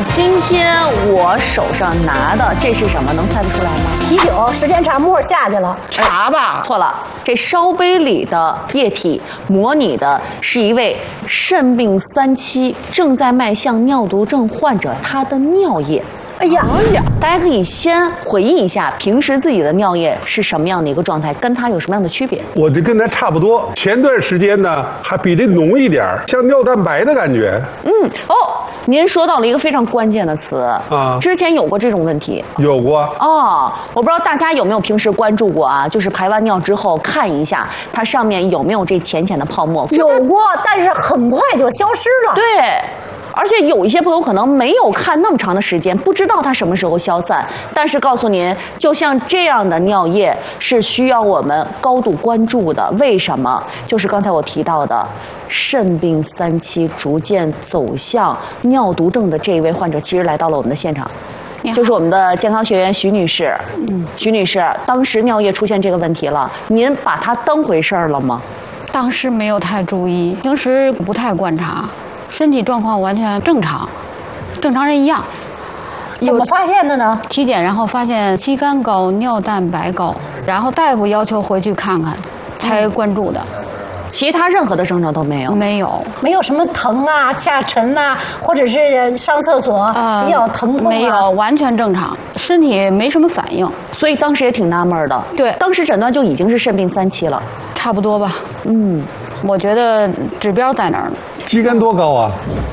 今天我手上拿的这是什么？能猜得出来吗？ 啤酒，时间长沫下去了。 茶吧？错了，这烧杯里的液体模拟的是一位肾病3期正在迈向尿毒症患者他的尿液。哎呀，大家可以先回忆一下平时自己的尿液是什么样的一个状态，跟它有什么样的区别？ 我就跟它差不多，前段时间呢还比这浓一点，像尿蛋白的感觉。 您说到了一个非常关键的词啊，之前有过这种问题？ 有过哦，我不知道大家有没有平时关注过啊，就是排完尿之后看一下它上面有没有这浅浅的泡沫。 有过，但是很快就消失了。 对。而且有一些朋友可能没有看那么长的时间，不知道它什么时候消散。但是告诉您，就像这样的尿液是需要我们高度关注的。为什么？就是刚才我提到的，肾病3期逐渐走向尿毒症的这一位患者，其实来到了我们的现场，就是我们的健康学员徐女士。徐女士，当时尿液出现这个问题了，您把它当回事儿了吗？ 当时没有太注意，平时不太观察。身体状况完全正常，正常人一样。 怎么发现的呢？ 体检，然后发现肌酐高、尿蛋白高，然后大夫要求回去看看，才关注的。 其他任何的症状都没有？ 没有， 没有什么疼啊、下沉啊，或者是上厕所比较疼痛啊？ 没有，完全正常，身体没什么反应。 所以当时也挺纳闷的。 对， 当时诊断就已经是肾病3期了， 差不多吧。我觉得指标在哪儿呢？ 肌酐多高啊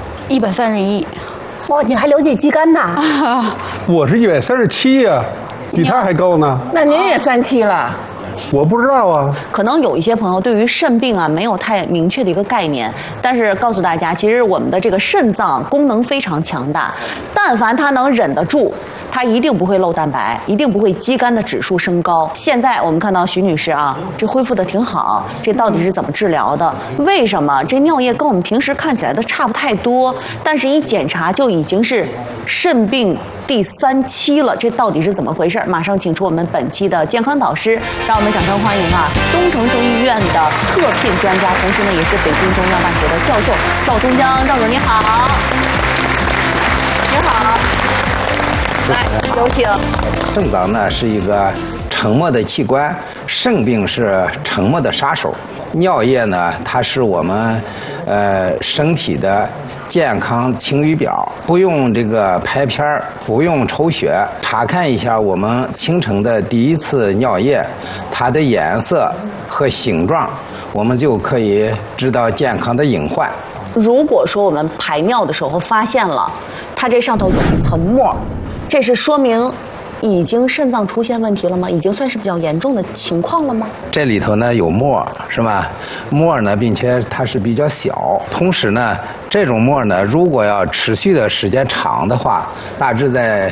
？131。 哇，你还了解肌酐呐？ 我是137呀，比他还高呢。 那您也3期了？ 我不知道啊。 可能有一些朋友对于肾病啊没有太明确的一个概念，但是告诉大家，其实我们的这个肾脏功能非常强大，但凡它能忍得住，它一定不会漏蛋白，一定不会肌酐的指数升高。现在我们看到徐女士啊，这恢复的挺好，这到底是怎么治疗的？为什么这尿液跟我们平时看起来的差不太多，但是一检查就已经是肾病第3期了？这到底是怎么回事？马上请出我们本期的健康导师，让我们掌声欢迎啊，东城中医院的特聘专家，同时呢也是北京中医药大学的教授赵忠江。赵总你好。你好。来，有请。 肾脏呢是一个沉默的器官，肾病是沉默的杀手。尿液呢，它是我们身体的健康晴雨表，不用这个拍片儿，不用抽血，查看一下我们清晨的第一次尿液，它的颜色和形状，我们就可以知道健康的隐患。 如果说我们排尿的时候发现了它这上头有一层沫，这是说明已经肾脏出现问题了吗？已经算是比较严重的情况了吗？ 这里头呢有沫，是吧？沫呢，并且它是比较小。同时呢，这种沫呢，如果要持续的时间长的话，大致在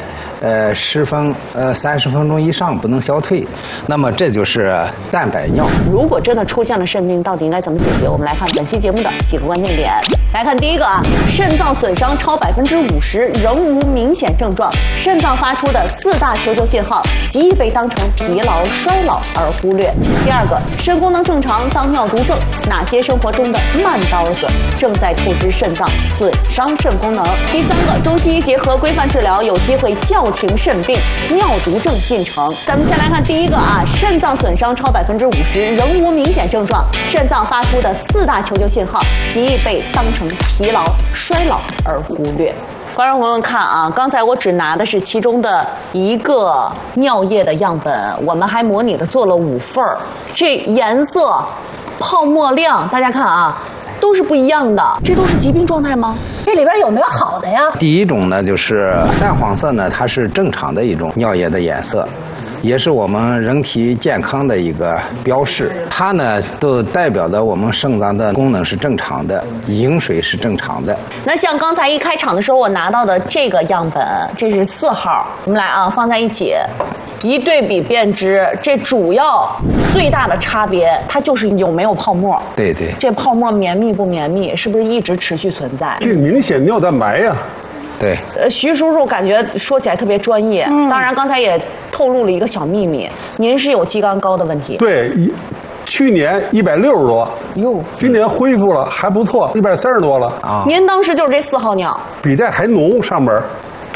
30分钟以上不能消退，那么这就是蛋白尿。 如果真的出现了肾病，到底应该怎么解决？我们来看本期节目的几个关键点。来看第一个啊，肾脏损伤超50%，仍无明显症状，肾脏发出的4大求救信号极易被当成疲劳、衰老而忽略。第二个，肾功能正常当尿毒症，哪些生活中的慢刀子正在透支肾脏，损伤肾功能？第三个，中西医结合规范治疗，有机会叫停肾病、尿毒症进程。咱们先来看第一个啊，肾脏损伤超50%，仍无明显症状，肾脏发出的4大求救信号极易被当成疲劳、衰老而忽略。观众朋友们看啊，刚才我只拿的是其中的一个尿液的样本，我们还模拟的做了5份儿，这颜色、泡沫量，大家看啊，都是不一样的。这都是疾病状态吗？ 这里边有没有好的呀？ 第一种呢，就是淡黄色呢，它是正常的一种尿液的颜色，也是我们人体健康的一个标识。它呢，都代表的我们肾脏的功能是正常的，饮水是正常的。 那像刚才一开场的时候我拿到的这个样本，这是4号，我们来啊放在一起，一对比便知，这主要最大的差别，它就是有没有泡沫。 对对， 这泡沫绵密不绵密，是不是一直持续存在？ 这明显尿蛋白呀。 对， 徐叔叔感觉说起来特别专业。当然刚才也透露了一个小秘密，您是有肌酐高的问题。 对，去年160多， 哟， 今年恢复了，还不错，130多了啊。 您当时就是这4号尿， 比这还浓上边。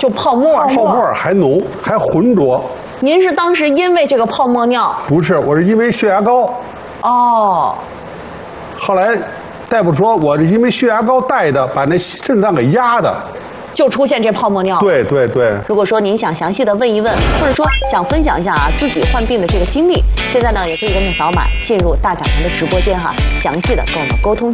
就泡沫， 泡沫还浓，还浑浊。 您是当时因为这个泡沫尿？ 不是，我是因为血压高。 哦。 后来大夫说我是因为血压高带的，把那肾脏给压的。 就出现这泡沫尿。 对对对。 如果说您想详细的问一问，或者说想分享一下自己患病的这个经历，现在呢也可以跟着扫码进入大讲堂的直播间详细的跟我们沟通。